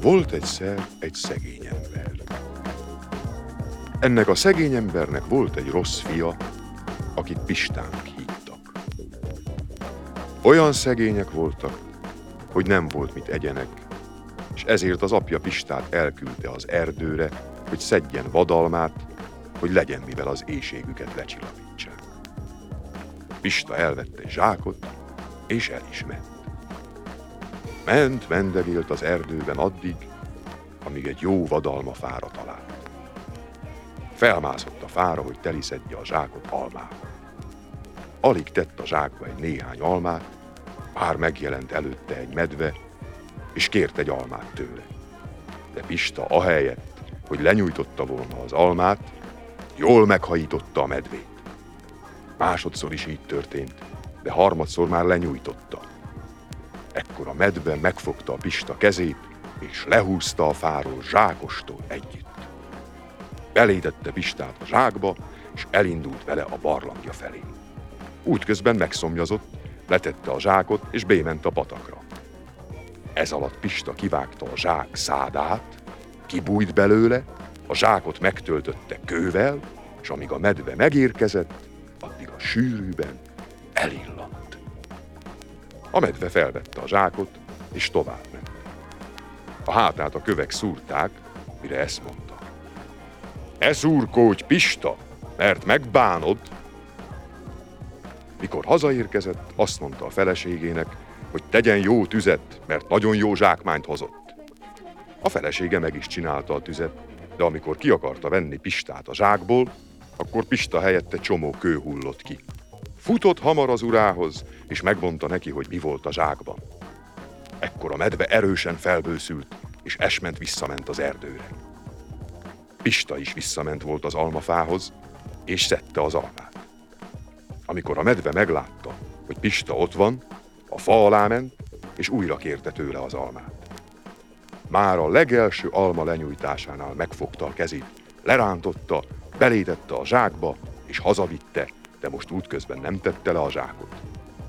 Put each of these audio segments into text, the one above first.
Volt egyszer egy szegény ember. Ennek a szegény embernek volt egy rossz fia, akit Pistának hívtak. Olyan szegények voltak, hogy nem volt mit egyenek, és ezért az apja Pistát elküldte az erdőre, hogy szedjen vadalmát, hogy legyen mivel az éhségüket lecsillapítsák. Pista elvette egy zsákot, és el is ment. Mendegélt az erdőben addig, amíg egy jó vadalmafára talált. Felmászott a fára, hogy teliszedje a zsákot almával. Alig tett a zsákba egy néhány almát, már megjelent előtte egy medve, és kért egy almát tőle. De Pista ahelyett, hogy lenyújtotta volna az almát, jól meghajította a medvét. Másodszor is így történt, de harmadszor már lenyújtotta. Ekkor a medve megfogta a Pista kezét, és lehúzta a fáról zsákostól együtt. Belétette Pistát a zsákba, és elindult vele a barlangja felé. Útközben megszomjazott, letette a zsákot, és bément a patakra. Ez alatt Pista kivágta a zsák szádát, kibújt belőle, a zsákot megtöltötte kővel, és amíg a medve megérkezett, addig a sűrűben elillant. A medve felvette a zsákot, és továbbment. A hátát a kövek szúrták, mire ezt mondta: "Ne szurkódj, Pista, mert megbánod!" Mikor hazaérkezett, azt mondta a feleségének, hogy tegyen jó tüzet, mert nagyon jó zsákmányt hozott. A felesége meg is csinálta a tüzet, de amikor ki akarta venni Pistát a zsákból, akkor Pista helyette csomó kő hullott ki. Futott hamar az urához, és megmondta neki, hogy mi volt a zsákban. Ekkor a medve erősen felbőszült, és esment visszament az erdőre. Pista is visszament volt az almafához, és szedte az almát. Amikor a medve meglátta, hogy Pista ott van, a fa alá ment, és újra kérte tőle az almát. Már a legelső alma lenyújtásánál megfogta a kezét, lerántotta, belétette a zsákba, és hazavitte, de most útközben nem tette le a zsákot.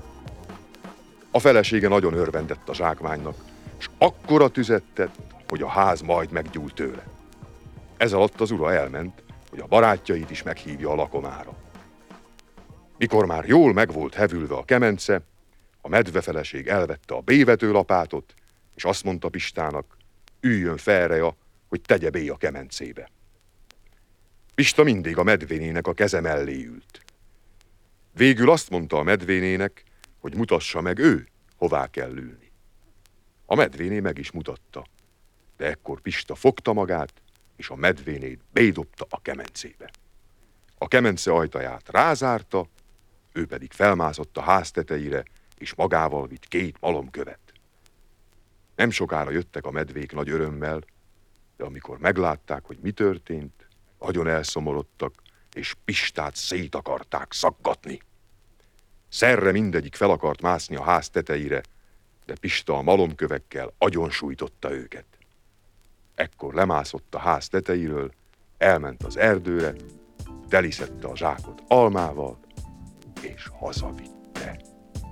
A felesége nagyon örvendett a zsákmánynak, és akkora tüzet tett, hogy a ház majd meggyúlt tőle. Ez alatt az ura elment, hogy a barátjait is meghívja a lakomára. Mikor már jól meg volt hevülve a kemence, a medvefeleség elvette a bévetőlapátot, és azt mondta Pistának, üljön felreja, hogy tegye bé a kemencébe. Pista mindig a medvénének a keze mellé ült. Végül azt mondta a medvénének, hogy mutassa meg ő, hová kell ülni. A medvéné meg is mutatta, de ekkor Pista fogta magát, és a medvénét bédobta a kemencébe. A kemence ajtaját rázárta, ő pedig felmászott a ház tetejére, és magával vitt 2 malomkövet. Nem sokára jöttek a medvék nagy örömmel, de amikor meglátták, hogy mi történt, nagyon elszomorodtak, és Pistát szét akarták szaggatni. Szerre mindegyik fel akart mászni a ház tetejére, de Pista a malomkövekkel agyonsújtotta őket. Ekkor lemászott a ház tetejéről, elment az erdőre, teliszedte a zsákot almával, és hazavitt.